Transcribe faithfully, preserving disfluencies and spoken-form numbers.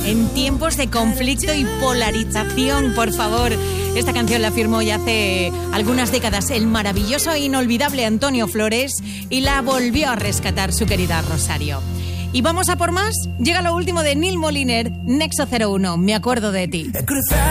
en tiempos de conflicto y polarización, por favor. Esta canción la firmó ya hace algunas décadas el maravilloso e inolvidable Antonio Flores y la volvió a rescatar su querida Rosario. Y vamos a por más. Llega lo último de Neil Moliner, Nexo cero uno, Me acuerdo de ti.